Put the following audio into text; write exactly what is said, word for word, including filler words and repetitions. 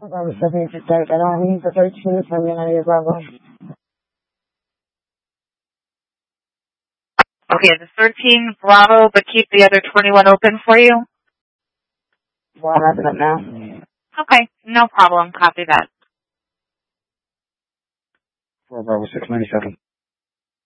Bravo seven eight six, I don't need the thirteen from United Bravo. Okay, the thirteen Bravo, but keep the other twenty-one open for you? Well, I'm wrapping up now. Okay, no problem. Copy that. four Bravo six ninety-seven.